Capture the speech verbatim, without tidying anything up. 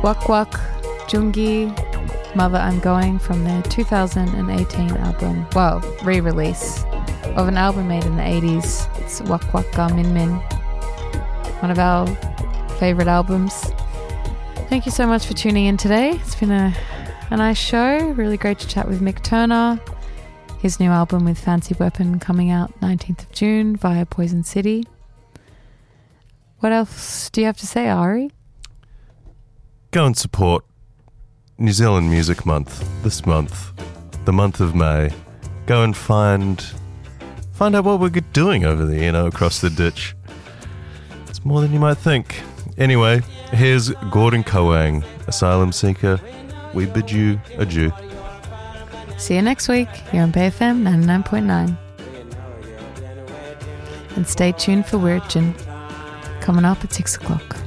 Wak Wak, Jungi, Mother I'm Going from their two thousand eighteen album, well, re-release of an album made in the eighties. It's Wak Wak Ga Min Min, one of our favourite albums. Thank you so much for tuning in today. It's been a, a nice show. Really great to chat with Mick Turner. His new album with Fancy Weapon coming out nineteenth of June via Poison City. What else do you have to say, Ari? Go and support New Zealand Music Month this month, the month of May. Go and find find out what we're doing over there, you know, across the ditch. It's more than you might think. Anyway, here's Gordon Kawang, Asylum Seeker. We bid you adieu. See you next week here on Bay F M ninety-nine point nine. And stay tuned for Weird Gin, coming up at six o'clock.